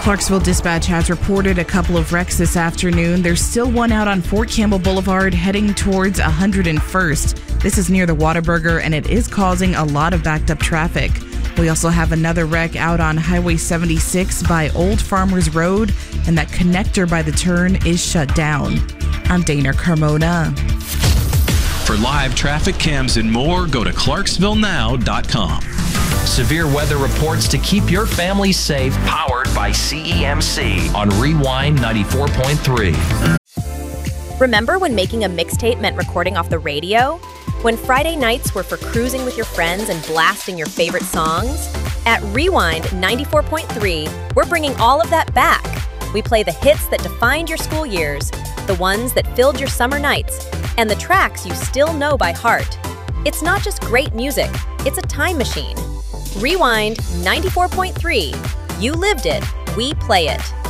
Clarksville Dispatch has reported a couple of wrecks this afternoon. There's still one out on Fort Campbell Boulevard heading towards 101st. This is near the Whataburger, and it is causing a lot of backed up traffic. We also have another wreck out on Highway 76 by Old Farmers Road, and that connector by the turn is shut down. I'm Dana Carmona. For live traffic cams and more, go to ClarksvilleNow.com. Severe weather reports to keep your family safe, powered by CEMC on Rewind 94.3. Remember when making a mixtape meant recording off the radio? When Friday nights were for cruising with your friends and blasting your favorite songs? At Rewind 94.3, we're bringing all of that back. We play the hits that defined your school years, the ones that filled your summer nights, and the tracks you still know by heart. It's not just great music, it's a time machine. Rewind 94.3. You lived it, we play it.